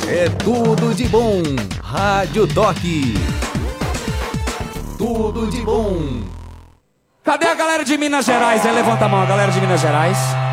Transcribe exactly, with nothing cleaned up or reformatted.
É tudo de bom. Rádio Toque. Tudo de bom. Cadê a galera de Minas Gerais? Aí levanta a mão, a galera de Minas Gerais.